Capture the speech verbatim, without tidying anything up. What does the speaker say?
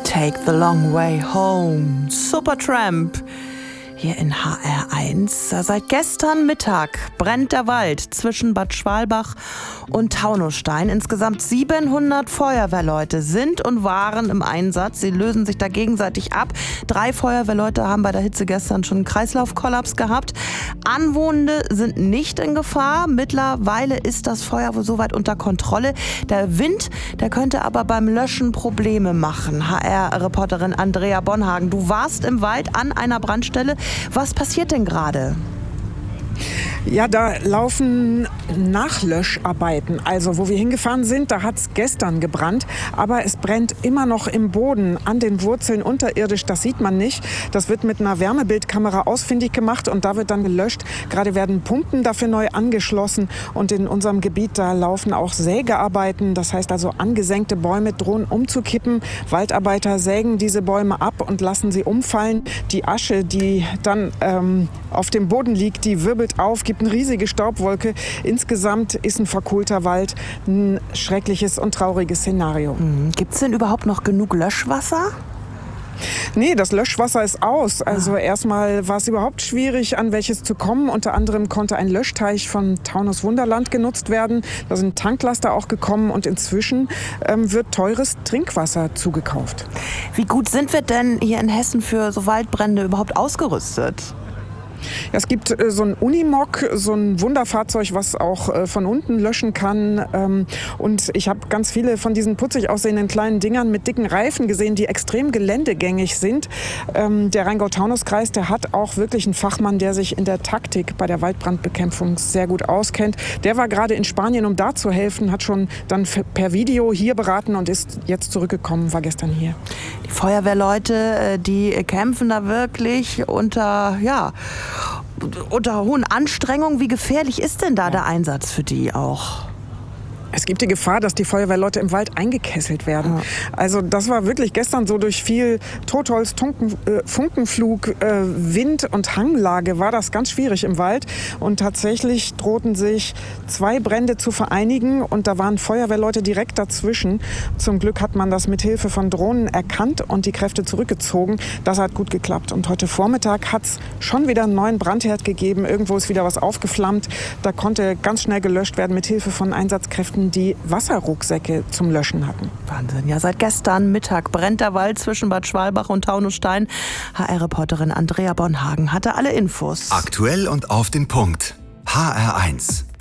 Take the Long Way Home. Supertramp. Hier in H R eins. Seit gestern Mittag brennt der Wald zwischen Bad Schwalbach und Taunusstein. Insgesamt siebenhundert Feuerwehrleute sind und waren im Einsatz. Sie lösen sich da gegenseitig ab. Drei Feuerwehrleute haben bei der Hitze gestern schon einen Kreislaufkollaps gehabt. Anwohnende sind nicht in Gefahr. Mittlerweile ist das Feuer wohl soweit unter Kontrolle. Der Wind, der könnte aber beim Löschen Probleme machen. H R-Reporterin Andrea Bonhagen, du warst im Wald an einer Brandstelle. Was passiert denn gerade? Ja, da laufen Nachlöscharbeiten. Also wo wir hingefahren sind, da hat es gestern gebrannt. Aber es brennt immer noch im Boden, an den Wurzeln unterirdisch. Das sieht man nicht. Das wird mit einer Wärmebildkamera ausfindig gemacht und da wird dann gelöscht. Gerade werden Pumpen dafür neu angeschlossen. Und in unserem Gebiet, da laufen auch Sägearbeiten. Das heißt also, angesenkte Bäume drohen umzukippen. Waldarbeiter sägen diese Bäume ab und lassen sie umfallen. Die Asche, die dann ähm, auf dem Boden liegt, die wirbelt auf, gibt eine riesige Staubwolke. Insgesamt ist ein verkohlter Wald ein schreckliches und trauriges Szenario. Mhm. Gibt es denn überhaupt noch genug Löschwasser? Nee, das Löschwasser ist aus. Also erstmal war es überhaupt schwierig, an welches zu kommen. Unter anderem konnte ein Löschteich von Taunus Wunderland genutzt werden. Da sind Tanklaster auch gekommen und inzwischen ähm, wird teures Trinkwasser zugekauft. Wie gut sind wir denn hier in Hessen für so Waldbrände überhaupt ausgerüstet? Ja, es gibt äh, so ein Unimog, so ein Wunderfahrzeug, was auch äh, von unten löschen kann. Ähm, und ich habe ganz viele von diesen putzig aussehenden kleinen Dingern mit dicken Reifen gesehen, die extrem geländegängig sind. Ähm, der Rheingau-Taunus-Kreis, der hat auch wirklich einen Fachmann, der sich in der Taktik bei der Waldbrandbekämpfung sehr gut auskennt. Der war gerade in Spanien, um da zu helfen, hat schon dann per Video hier beraten und ist jetzt zurückgekommen, war gestern hier. Die Feuerwehrleute, die kämpfen da wirklich unter, ja, unter hohen Anstrengungen. Wie gefährlich ist denn da der Einsatz für die auch? Es gibt die Gefahr, dass die Feuerwehrleute im Wald eingekesselt werden. Ja. Also das war wirklich gestern so, durch viel Totholz, Tunken, äh, Funkenflug, äh, Wind und Hanglage war das ganz schwierig im Wald. Und tatsächlich drohten sich zwei Brände zu vereinigen und da waren Feuerwehrleute direkt dazwischen. Zum Glück hat man das mit Hilfe von Drohnen erkannt und die Kräfte zurückgezogen. Das hat gut geklappt. Und heute Vormittag hat es schon wieder einen neuen Brandherd gegeben. Irgendwo ist wieder was aufgeflammt. Da konnte ganz schnell gelöscht werden mit Hilfe von Einsatzkräften, die Wasserrucksäcke zum Löschen hatten. Wahnsinn. Ja, seit gestern Mittag brennt der Wald zwischen Bad Schwalbach und Taunusstein. H R-Reporterin Andrea Bonhagen hatte alle Infos. Aktuell und auf den Punkt. H R eins.